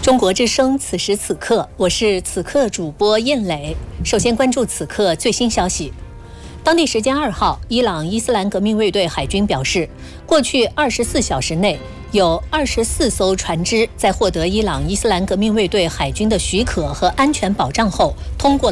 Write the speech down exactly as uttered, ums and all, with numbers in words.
中国之声，此时此刻，我是此刻主播燕磊。首先关注此刻最新消息。当地时间二号，伊朗伊斯兰革命卫队海军表示，过去二十四小时内，有二十四艘船只在获得伊朗伊斯兰革命卫队海军的许可和安全保障后，通过